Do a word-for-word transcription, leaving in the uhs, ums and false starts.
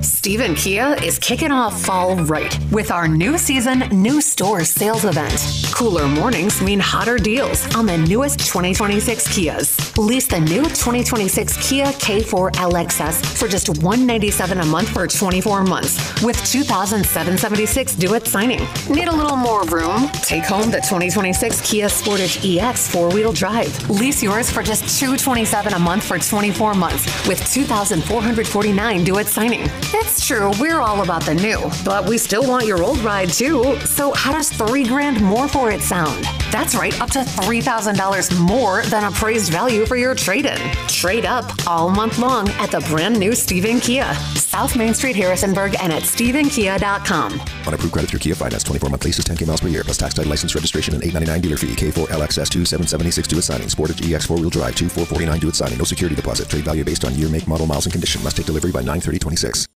Stephen Kia is kicking off fall right with our new season, new store sales event. Cooler mornings mean hotter deals on the newest twenty twenty-six Kias. Lease the new twenty twenty-six Kia K four L X S for just one hundred ninety-seven dollars a month for twenty-four months with two thousand seven hundred seventy-six due at signing. Need a little more room? Take home the twenty twenty-six Kia Sportage E X four-wheel drive. Lease yours for just two hundred twenty-seven dollars a month for twenty-four months with two thousand four hundred forty-nine dollars due at signing. It's true, we're all about the new, but we still want your old ride too. So how does three grand more for it sound? That's right, up to three thousand dollars more than appraised value for your trade-in. Trade up all month long at the brand new Stephen Kia, South Main Street, Harrisonburg, and at stephen kia dot com. On approved credit through Kia Finance, twenty-four month leases, ten K miles per year, plus tax, title, license, registration, and eight ninety-nine dealer fee. K four L X S two thousand seven hundred seventy-six due at signing. Sportage E X four-wheel drive two thousand four hundred forty-nine due at signing. No security deposit. Trade value based on year, make, model, miles, and condition. Must take delivery by nine thirty twenty-six.